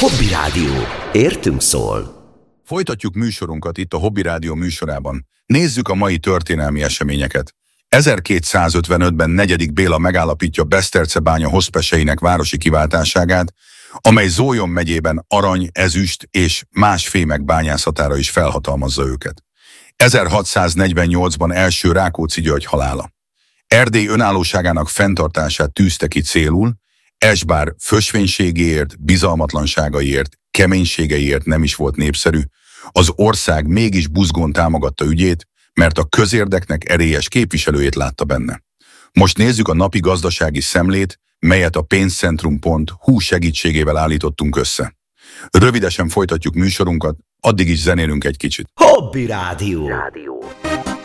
Hobby Rádió. Értünk szól. Folytatjuk műsorunkat itt a Hobby Rádió műsorában. Nézzük a mai történelmi eseményeket. 1255-ben 4. Béla megállapítja Besztercebánya hoszpeseinek városi kiváltásságát, amely Zólyom megyében arany, ezüst és más fémek bányászatára is felhatalmazza őket. 1648-ban első Rákóczi György halála. Erdély önállóságának fenntartását tűzte ki célul, es bár fösvénységéért, bizalmatlanságaiért, keménységeiért nem is volt népszerű, az ország mégis buzgón támogatta ügyét, mert a közérdeknek erélyes képviselőjét látta benne. Most nézzük a napi gazdasági szemlét, melyet a pénzcentrum.hu segítségével állítottunk össze. Rövidesen folytatjuk műsorunkat, addig is zenélünk egy kicsit. Hobby Rádió.